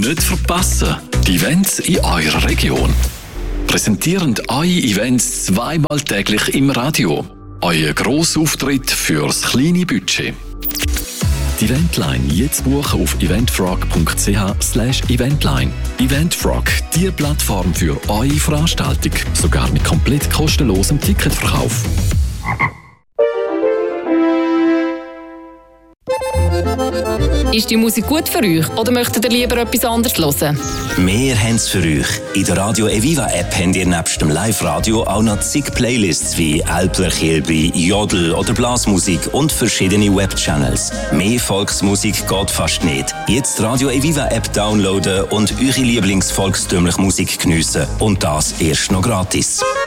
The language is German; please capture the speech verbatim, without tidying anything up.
Nicht verpassen, die Events in eurer Region. Präsentierend eure Events zweimal täglich im Radio. Euer Grossauftritt fürs kleine Budget. Die Eventline jetzt buchen auf eventfrog.ch slash eventline. Eventfrog, die Plattform für eure Veranstaltung. Sogar mit komplett kostenlosem Ticketverkauf. Ist die Musik gut für euch oder möchtet ihr lieber etwas anderes hören? Wir haben es für euch. In der Radio Eviva App habt ihr nebst dem Live-Radio auch noch zig Playlists wie Alpler Kilby, Jodel oder Blasmusik und verschiedene Webchannels. Mehr Volksmusik geht fast nicht. Jetzt die Radio Eviva App downloaden und eure Lieblingsvolkstümliche Musik geniessen. Und das erst noch gratis.